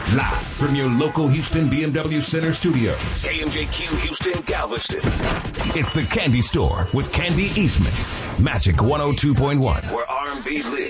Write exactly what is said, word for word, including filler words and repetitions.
Live from your local Houston B M W Center studio, K M J Q Houston Galveston. It's the Candy Store with Candy Eastman. Magic one oh two point one, where R and B lives.